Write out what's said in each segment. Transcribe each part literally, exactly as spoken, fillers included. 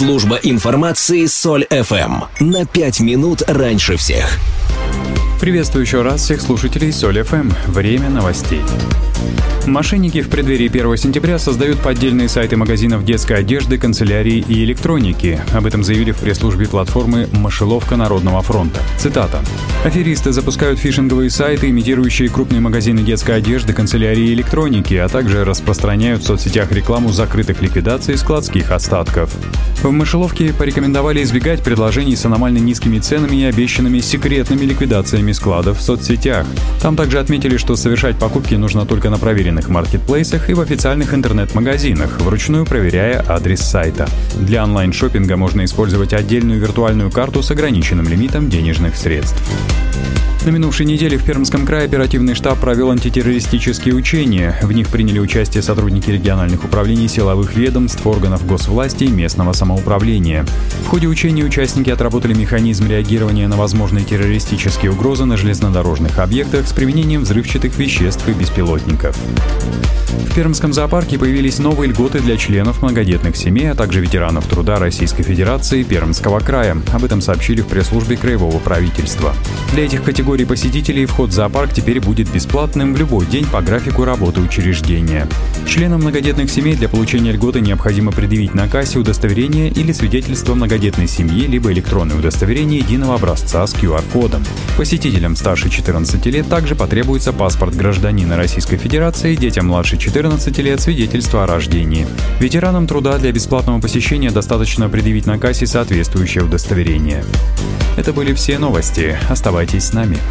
Служба информации Соль эф эм. На пять минут раньше всех. Приветствую еще раз всех слушателей Соль эф эм. Время новостей. Мошенники в преддверии первого сентября создают поддельные сайты магазинов детской одежды, канцелярии и электроники. Об этом заявили в пресс-службе платформы «Мышеловка Народного фронта». Цитата. «Аферисты запускают фишинговые сайты, имитирующие крупные магазины детской одежды, канцелярии и электроники, а также распространяют в соцсетях рекламу закрытых ликвидаций складских остатков». В «Мышеловке» порекомендовали избегать предложений с аномально низкими ценами и обещанными секретными ликвидациями складов в соцсетях. Там также отметили, что совершать покупки нужно только на проверенных маркетплейсах и в официальных интернет-магазинах, вручную проверяя адрес сайта. Для онлайн-шоппинга можно использовать отдельную виртуальную карту с ограниченным лимитом денежных средств. На минувшей неделе в Пермском крае оперативный штаб провел антитеррористические учения. В них приняли участие сотрудники региональных управлений силовых ведомств, органов госвласти и местного самоуправления. В ходе учений участники отработали механизм реагирования на возможные террористические угрозы на железнодорожных объектах с применением взрывчатых веществ и беспилотников. В Пермском зоопарке появились новые льготы для членов многодетных семей, а также ветеранов труда Российской Федерации и Пермского края. Об этом сообщили в пресс-службе краевого правительства. Для этих категорий посетителей вход в зоопарк теперь будет бесплатным в любой день по графику работы учреждения. Членам многодетных семей для получения льготы необходимо предъявить на кассе удостоверение или свидетельство многодетной семьи, либо электронное удостоверение единого образца с ку ар кодом. Посетителям старше четырнадцати лет также потребуется паспорт гражданина Российской Федерации, детям младше четырнадцати лет свидетельство о рождении. Ветеранам труда для бесплатного посещения достаточно предъявить на кассе соответствующее удостоверение. Это были все новости. Оставайтесь с нами.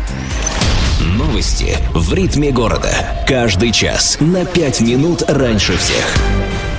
Новости в ритме города. Каждый час на пять минут раньше всех.